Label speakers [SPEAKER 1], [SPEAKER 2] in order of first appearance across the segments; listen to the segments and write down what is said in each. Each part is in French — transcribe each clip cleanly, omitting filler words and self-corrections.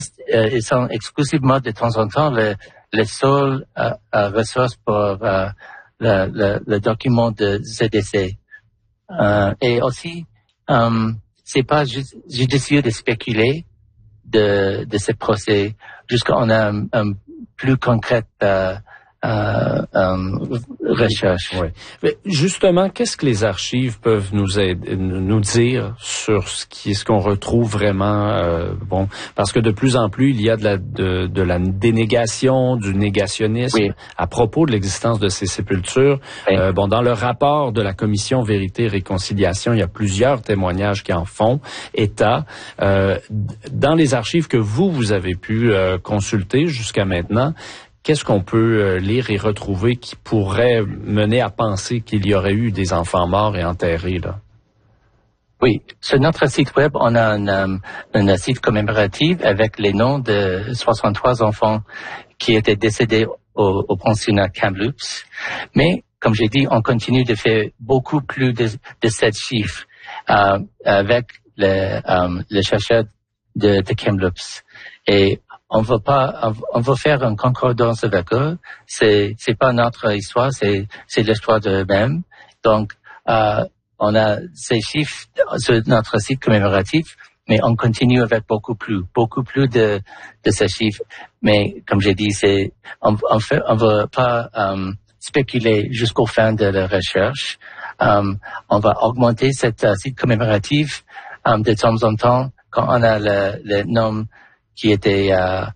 [SPEAKER 1] ils sont exclusivement de temps en temps les seules ressources pour le document de ZDC. Et aussi, c'est pas judicieux de spéculer de ce procès jusqu'à on a un plus concrète recherche.
[SPEAKER 2] Oui. Mais justement, qu'est-ce que les archives peuvent nous aider, nous dire sur ce qu'on retrouve vraiment parce que de plus en plus il y a de la dénégation, du négationnisme à propos de l'existence de ces sépultures. Oui. Dans le rapport de la commission Vérité et Réconciliation, il y a plusieurs témoignages qui en font état. Dans les archives que vous avez pu consulter jusqu'à maintenant, qu'est-ce qu'on peut lire et retrouver qui pourrait mener à penser qu'il y aurait eu des enfants morts et enterrés, là?
[SPEAKER 1] Oui, sur notre site web, on a un site commémoratif avec les noms de 63 enfants qui étaient décédés au pensionnat Kamloops. Mais, comme j'ai dit, on continue de faire beaucoup plus de ces chiffres avec les chercheurs de Kamloops. Et on va faire une concordance avec eux. C'est pas notre histoire, c'est l'histoire d'eux-mêmes. Donc, on a ces chiffres sur notre site commémoratif, mais on continue avec beaucoup plus de ces chiffres. Mais, comme j'ai dit, on va pas, spéculer jusqu'au fin de la recherche. On va augmenter cette site commémoratif, de temps en temps, quand on a le nom qui était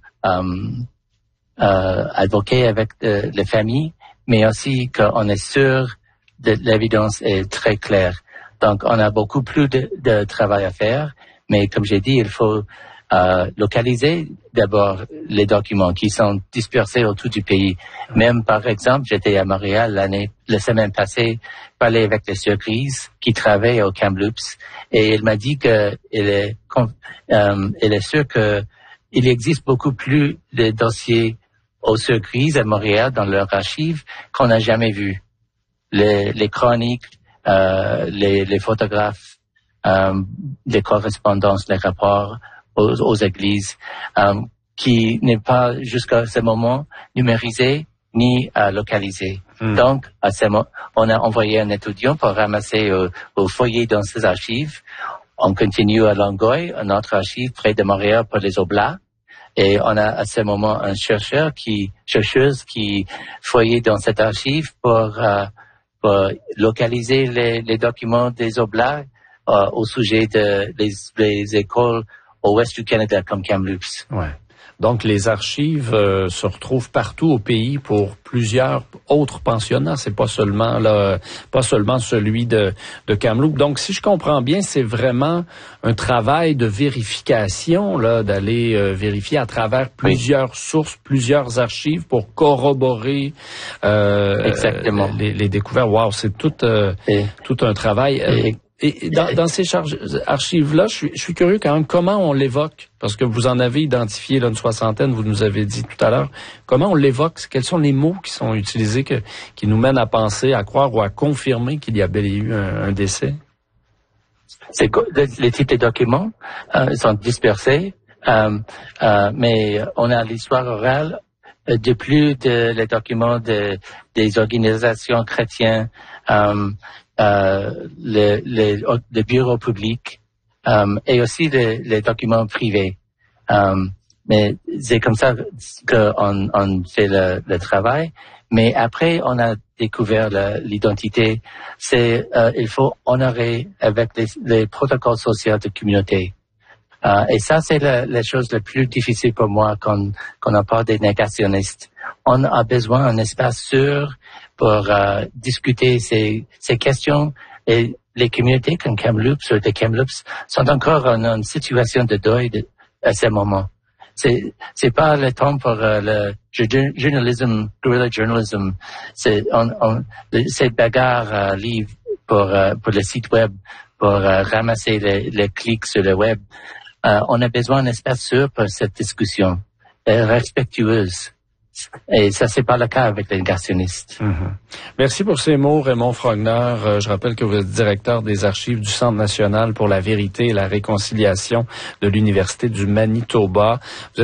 [SPEAKER 1] advoqué avec les familles, mais aussi qu'on est sûr de l'évidence est très claire. Donc, on a beaucoup plus de travail à faire, mais comme j'ai dit, il faut localiser d'abord les documents qui sont dispersés autour du pays. Même, par exemple, j'étais à Montréal la semaine passée, parler avec les sœurs grises qui travaillent au Kamloops, et elle m'a dit que elle est sûre que il existe beaucoup plus de dossiers aux sœurs grises à Montréal dans leurs archives qu'on n'a jamais vu. Les chroniques, les photographes, les correspondances, les rapports aux églises, qui n'est pas jusqu'à ce moment numérisé ni localisé. Donc, à ce moment, on a envoyé un étudiant pour ramasser au foyer dans ces archives. On continue à Longueuil, un autre archive près de Montréal pour les Oblats. Et on a à ce moment un chercheuse qui fouillait dans cette archive pour localiser les documents des Oblats au sujet des écoles au ouest du Canada comme Kamloops.
[SPEAKER 2] Ouais. Donc, les archives se retrouvent partout au pays pour plusieurs autres pensionnats. C'est pas seulement celui de Kamloops. Donc, si je comprends bien, c'est vraiment un travail de vérification, là, d'aller vérifier à travers plusieurs sources, plusieurs archives pour corroborer
[SPEAKER 1] exactement
[SPEAKER 2] les découvertes. Wow, c'est tout un travail. Et dans ces archives-là, je suis curieux quand même, comment on l'évoque? Parce que vous en avez identifié là, une soixantaine, vous nous avez dit tout à l'heure. Comment on l'évoque? Quels sont les mots qui sont utilisés qui nous mènent à penser, à croire ou à confirmer qu'il y a bel et eu un décès?
[SPEAKER 1] Les types de documents sont dispersés, mais on a l'histoire orale de plus les documents des organisations chrétiennes, les bureaux publics, et aussi les documents privés. Mais c'est comme ça qu'on fait le travail. Mais après, on a découvert l'identité. Il faut honorer avec les protocoles sociaux de communauté. Et ça, c'est la chose la plus difficile pour moi quand on parle des négationnistes. On a besoin d'un espace sûr pour discuter ces questions. Et les communautés comme Kamloops ou de Kamloops sont encore en une situation de deuil à ce moment. C'est pas le temps pour le journalisme, guerrilla journalism. Ces bagarres livres pour le site web, pour ramasser les clics sur le web. On a besoin d'un espace sûr pour cette discussion, respectueuse. Et ça, c'est pas le cas avec les négationnistes.
[SPEAKER 2] Merci pour ces mots, Raymond Frogner. Je rappelle que vous êtes directeur des archives du Centre national pour la vérité et la réconciliation de l'Université du Manitoba.